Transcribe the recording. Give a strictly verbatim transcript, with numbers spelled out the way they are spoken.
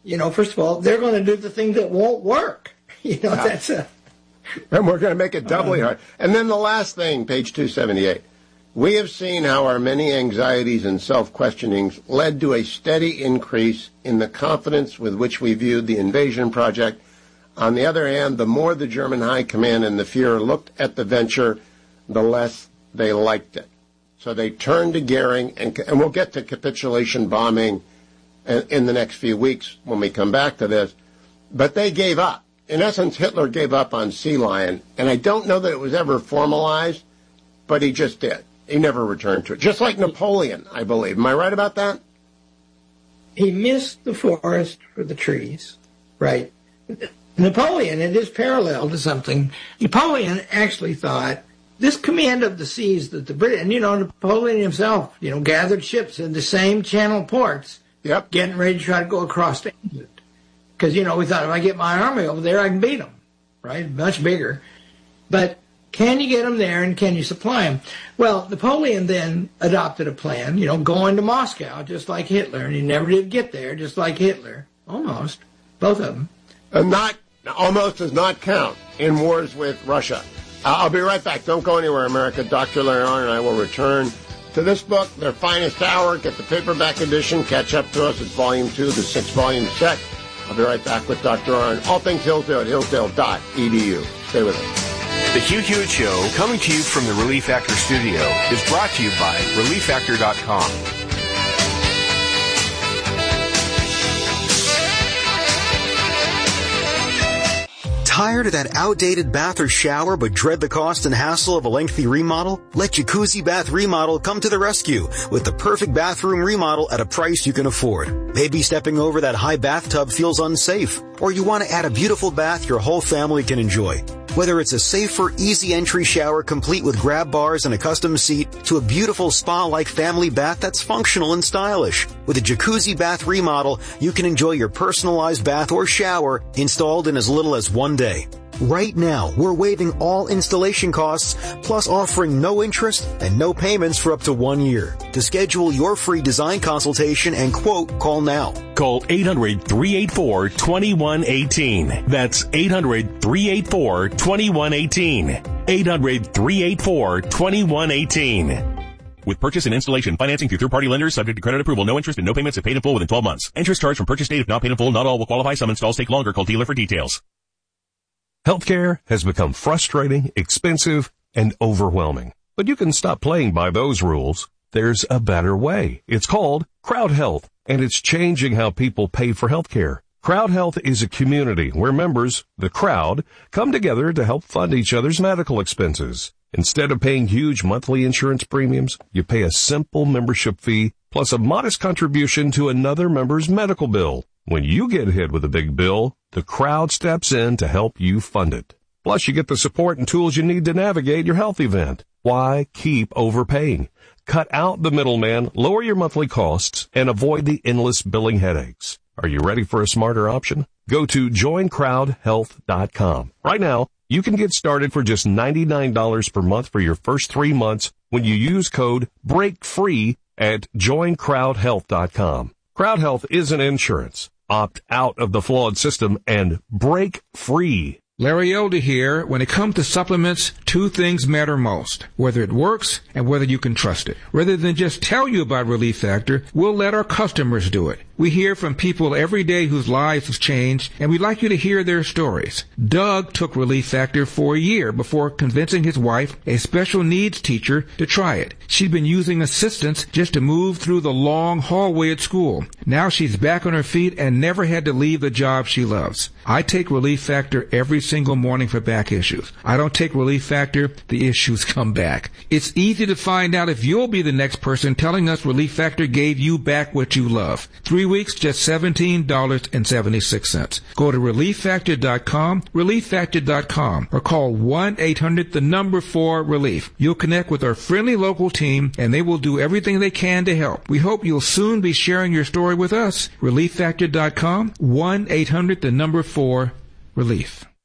you know, first of all, they're going to do the thing that won't work. You know, yeah. that's a... And we're going to make it doubly hard. And then the last thing, page two seventy-eight. We have seen how our many anxieties and self-questionings led to a steady increase in the confidence with which we viewed the invasion project. On the other hand, the more the German high command and the Fuhrer looked at the venture, the less they liked it. So they turned to Goering, and, and we'll get to capitulation bombing in, in the next few weeks when we come back to this. But they gave up. In essence, Hitler gave up on Sea Lion, and I don't know that it was ever formalized, but he just did. He never returned to it. Just like Napoleon, I believe. Am I right about that? He missed the forest for the trees, right? Napoleon, it is parallel to something. Napoleon actually thought this command of the seas that the British, and you know, Napoleon himself, you know, gathered ships in the same channel ports, yep, getting ready to try to go across to England. Because, you know, we thought if I get my army over there, I can beat them, right? Much bigger. But can you get them there and can you supply them? Well, Napoleon then adopted a plan, you know, going to Moscow just like Hitler. And he never did get there just like Hitler. Almost. Both of them. And not, almost does not count in wars with Russia. I'll be right back. Don't go anywhere, America. Doctor Larry Arnn and I will return to this book, Their Finest Hour. Get the paperback edition. Catch up to us. It's volume two, the six-volume set. I'll be right back with Doctor Arnn. All things Hillsdale at hillsdale dot e d u. Stay with us. The Hugh Hewitt Show, coming to you from the Relief Factor studio, is brought to you by relief factor dot com. Tired of that outdated bath or shower but dread the cost and hassle of a lengthy remodel? Let Jacuzzi Bath Remodel come to the rescue with the perfect bathroom remodel at a price you can afford. Maybe stepping over that high bathtub feels unsafe, or you want to add a beautiful bath your whole family can enjoy. Whether it's a safer, easy entry shower complete with grab bars and a custom seat to a beautiful spa-like family bath that's functional and stylish. With a Jacuzzi Bath Remodel, you can enjoy your personalized bath or shower installed in as little as one day. Right now, we're waiving all installation costs, plus offering no interest and no payments for up to one year. To schedule your free design consultation and quote, call now. Call eight hundred, three eight four, two one one eight. That's eight hundred, three eight four, two one one eight. eight hundred, three eight four, two one one eight. With purchase and installation, financing through third-party lenders, subject to credit approval, no interest and no payments if paid in full within twelve months. Interest charged from purchase date if not paid in full. Not all will qualify. Some installs take longer. Call dealer for details. Healthcare has become frustrating, expensive, and overwhelming. But you can stop playing by those rules. There's a better way. It's called Crowd Health, and it's changing how people pay for healthcare. Crowd Health is a community where members, the crowd, come together to help fund each other's medical expenses. Instead of paying huge monthly insurance premiums, you pay a simple membership fee plus a modest contribution to another member's medical bill. When you get hit with a big bill, the crowd steps in to help you fund it. Plus, you get the support and tools you need to navigate your health event. Why keep overpaying? Cut out the middleman, lower your monthly costs, and avoid the endless billing headaches. Are you ready for a smarter option? Go to join crowd health dot com. Right now, you can get started for just ninety-nine dollars per month for your first three months when you use code BREAKFREE at join crowd health dot com. Crowd Health isn't insurance. Opt out of the flawed system and break free. Larry Elder here. When it comes to supplements, two things matter most. Whether it works and whether you can trust it. Rather than just tell you about Relief Factor, we'll let our customers do it. We hear from people every day whose lives have changed, and we'd like you to hear their stories. Doug took Relief Factor for a year before convincing his wife, a special needs teacher, to try it. She'd been using assistance just to move through the long hallway at school. Now she's back on her feet and never had to leave the job she loves. I take Relief Factor every single morning for back issues. I don't take Relief Factor, the issues come back. It's easy to find out if you'll be the next person telling us Relief Factor gave you back what you love. Three weeks, just seventeen dollars and seventy-six cents. Go to relief factor dot com, relief factor dot com, or call one eight hundred the number four relief. You'll connect with our friendly local team, and they will do everything they can to help. We hope you'll soon be sharing your story with us. relief factor dot com, one eight hundred the number four relief.